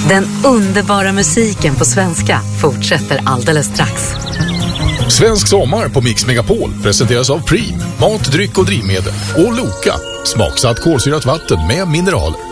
Den underbara musiken på svenska fortsätter alldeles strax. Svensk sommar på Mix Megapol presenteras av Preem, mat, dryck och drivmedel. Och Loka, smaksatt kolsyrat vatten med mineraler.